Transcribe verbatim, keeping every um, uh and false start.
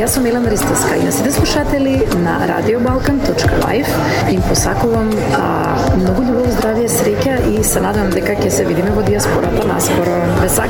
Јас сум Елена Ристевска и на сите слушатели на радио балкан точка лайф им посакувам а, многу љубов, здравје, среќа и се надевам дека ќе се видиме во дијаспората наскоро. Ве